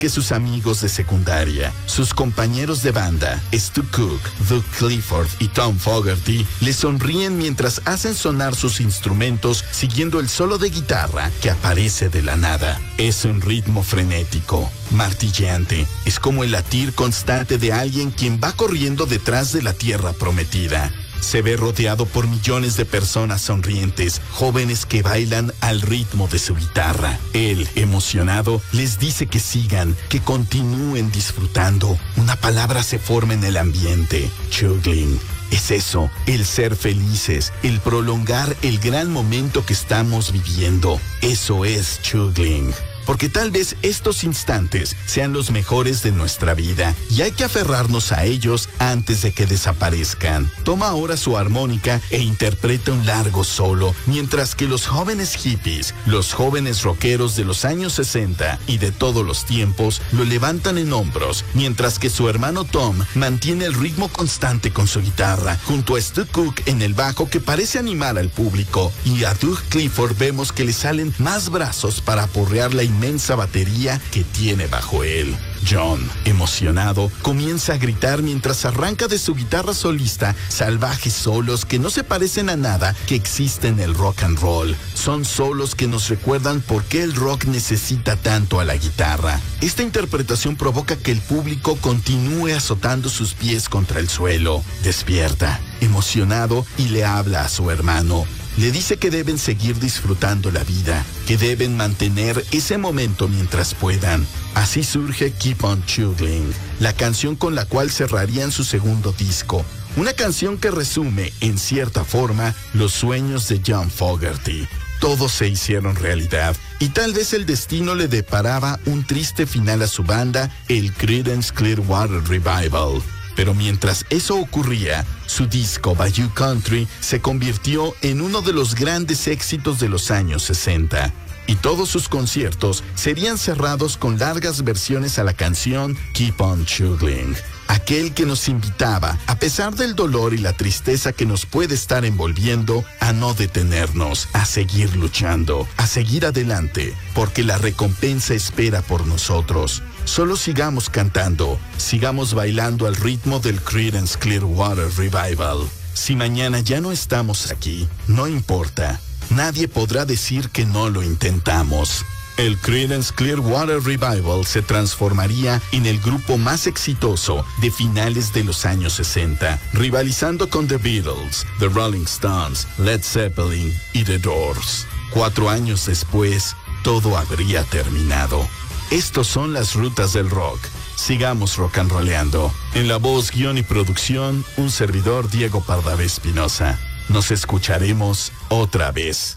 que sus amigos de secundaria, sus compañeros de banda, Stu Cook, Doug Clifford y Tom Fogerty, le sonríen mientras hacen sonar sus instrumentos siguiendo el solo de guitarra que aparece de la nada. Es un ritmo frenético, martilleante. Es como el latir constante de alguien quien va corriendo detrás de la tierra prometida. Se ve rodeado por millones de personas sonrientes, jóvenes que bailan al ritmo de su guitarra. Él, emocionado, les dice que sigan, que continúen disfrutando. Una palabra se forma en el ambiente: juggling. Es eso, el ser felices, el prolongar el gran momento que estamos viviendo. Eso es juggling. Porque tal vez estos instantes sean los mejores de nuestra vida y hay que aferrarnos a ellos antes de que desaparezcan. Toma ahora su armónica e interpreta un largo solo, mientras que los jóvenes hippies, los jóvenes rockeros de los años 60 y de todos los tiempos, lo levantan en hombros, mientras que su hermano Tom mantiene el ritmo constante con su guitarra, junto a Stu Cook en el bajo que parece animar al público, y a Doug Clifford vemos que le salen más brazos para aporrear la inmensa batería que tiene bajo él. John, emocionado, comienza a gritar mientras arranca de su guitarra solista salvajes solos que no se parecen a nada que existe en el rock and roll. Son solos que nos recuerdan por qué el rock necesita tanto a la guitarra. Esta interpretación provoca que el público continúe azotando sus pies contra el suelo. Despierta, emocionado, y le habla a su hermano. Le dice que deben seguir disfrutando la vida, que deben mantener ese momento mientras puedan. Así surge Keep on Juggling, la canción con la cual cerrarían su segundo disco. Una canción que resume, en cierta forma, los sueños de John Fogerty. Todos se hicieron realidad, y tal vez el destino le deparaba un triste final a su banda, el Creedence Clearwater Revival. Pero mientras eso ocurría, su disco Bayou Country se convirtió en uno de los grandes éxitos de los años 60. Y todos sus conciertos serían cerrados con largas versiones a la canción Keep on Juggling. Aquel que nos invitaba, a pesar del dolor y la tristeza que nos puede estar envolviendo, a no detenernos, a seguir luchando, a seguir adelante, porque la recompensa espera por nosotros. Solo sigamos cantando, sigamos bailando al ritmo del Creedence Clearwater Revival. Si mañana ya no estamos aquí, no importa. Nadie podrá decir que no lo intentamos. El Creedence Clearwater Revival se transformaría en el grupo más exitoso de finales de los años 60, rivalizando con The Beatles, The Rolling Stones, Led Zeppelin y The Doors. 4 años después, todo habría terminado. Estos son las rutas del rock. Sigamos rock and rolleando. En la voz, guión y producción, un servidor, Diego Pardavé Espinosa. Nos escucharemos otra vez.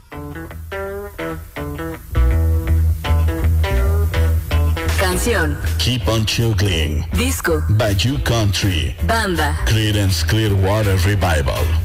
Canción: Keep on Juggling. Disco: Bayou Country. Banda: Creedence Clearwater Revival.